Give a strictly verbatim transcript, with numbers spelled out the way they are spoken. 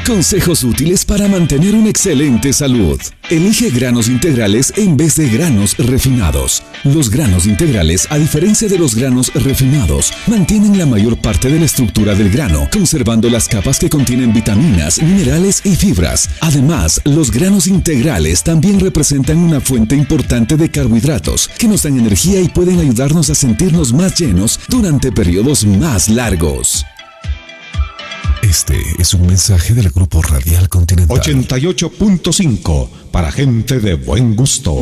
Consejos útiles para mantener una excelente salud. Elige granos integrales en vez de granos refinados. Los granos integrales, a diferencia de los granos refinados, mantienen la mayor parte de la estructura del grano, conservando las capas que contienen vitaminas, minerales y fibras. Además, los granos integrales también representan una fuente importante de carbohidratos que nos dan energía y pueden ayudarnos a sentirnos más llenos durante periodos más largos. Este es un mensaje del Grupo Radial Continental. ochenta y ocho punto cinco para gente de buen gusto.